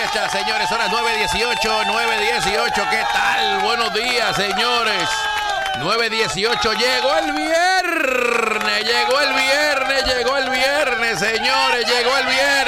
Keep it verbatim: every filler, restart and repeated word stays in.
muchachas, señores, son las nueve dieciocho, nueve dieciocho, ¿qué tal? Buenos días, señores. nueve dieciocho, llegó el viernes, llegó el viernes, llegó el viernes, señores, llegó el viernes.